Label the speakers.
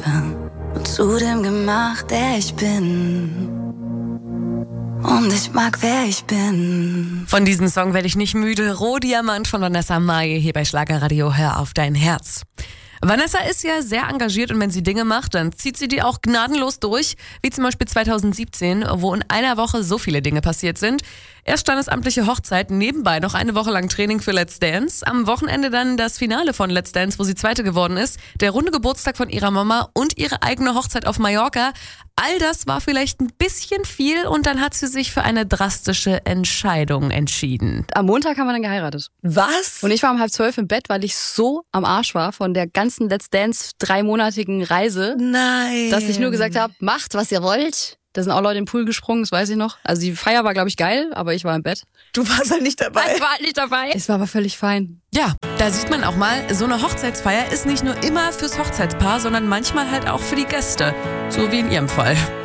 Speaker 1: und zu dem gemacht, der ich bin. Und ich mag, wer ich bin.
Speaker 2: Von diesem Song werde ich nicht müde. Rohdiamant von Vanessa Mai hier bei Schlagerradio. Hör auf dein Herz. Vanessa ist ja sehr engagiert und wenn sie Dinge macht, dann zieht sie die auch gnadenlos durch. Wie zum Beispiel 2017, wo in einer Woche so viele Dinge passiert sind. Erst standesamtliche Hochzeit, nebenbei noch eine Woche lang Training für Let's Dance. Am Wochenende dann das Finale von Let's Dance, wo sie Zweite geworden ist. Der runde Geburtstag von ihrer Mama und ihre eigene Hochzeit auf Mallorca. All das war vielleicht ein bisschen viel und dann hat sie sich für eine drastische Entscheidung entschieden.
Speaker 3: Am Montag haben wir dann geheiratet.
Speaker 2: Was?
Speaker 3: Und ich war um 11:30 im Bett, weil ich so am Arsch war von der ganzen Let's Dance 3-monatigen Reise,
Speaker 2: Nein.
Speaker 3: dass ich nur gesagt habe, macht, was ihr wollt. Da sind auch Leute in den Pool gesprungen, das weiß ich noch. Also die Feier war, glaube ich, geil, aber ich war im Bett.
Speaker 2: Du warst halt nicht dabei.
Speaker 3: Ich war halt nicht dabei. Es war aber völlig fein.
Speaker 2: Ja, da sieht man auch mal, so eine Hochzeitsfeier ist nicht nur immer fürs Hochzeitspaar, sondern manchmal halt auch für die Gäste. So wie in ihrem Fall.